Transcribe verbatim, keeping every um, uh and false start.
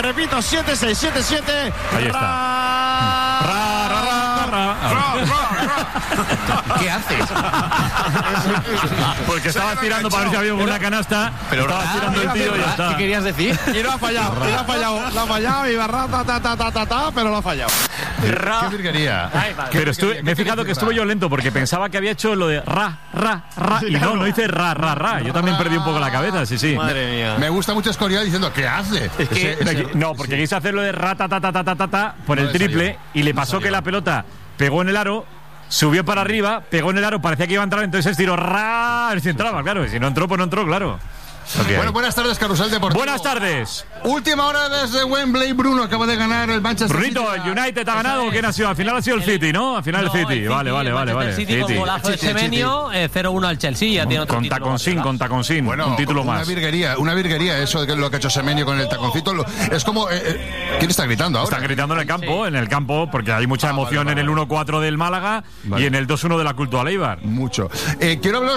repito, siete seis siete siete. Ahí está. Ra, ra, ra, ra, ra. ¿Qué haces? Porque estaba tirando para ver si había una canasta. Pero estaba ra, tirando el tiro y ya está. ¿Qué querías decir? Y lo ha fallado, y lo ha fallado, lo ha fallado, y va ra, ta, ta, ta, ta, ta, ta, pero lo ha fallado. Ra. Qué virguería. Pero estuve, me he fijado que estuve yo lento porque pensaba que había hecho lo de ra, ra, ra. Y no, no hice ra, ra, ra. Yo también perdí un poco la cabeza, sí, sí. Madre mía. Me gusta mucho Escorial diciendo ¿qué hace? Es que, Ese- ese- no, porque quise hacerlo de ra, ta, ta, ta, ta, ta, ta, ta, por No el le triple salió. y le No pasó salió. que la pelota pegó en el aro, subió para arriba, pegó en el aro, parecía que iba a entrar, entonces tiró ra, a ver si entraba, claro. Y si no entró, pues no entró, claro. Okay. Bueno, buenas tardes, Carrusel Deportivo. Buenas tardes. Última hora desde Wembley. Bruno acaba de ganar el Manchester Brunito, City. ¿el United ha ganado o quién ha sido? Al final ha sido el City, ¿no? Al final el No, City. el Vale, vale, el vale, vale. Manchester City con golazo de City, City. Semenyo, eh, cero uno al Chelsea, ya tiene otro Con título. taconcín, con taconcín. Bueno, un título una más. virguería, una virguería eso de que lo que ha hecho Semenyo con el taconcito. Lo- es como... eh, eh, ¿quién está gritando ahora? Están gritando en el campo, en el campo, porque hay mucha Ah, emoción vale, vale. en el uno cuatro del Málaga Vale. y en el dos uno de la Cultural Eibar. Mucho. Eh, quiero hablar